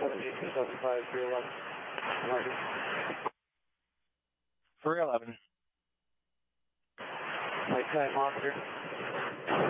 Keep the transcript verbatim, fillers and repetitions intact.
seventeen, two thousand five, three eleven. Martin. three eleven. Nighttime monitor.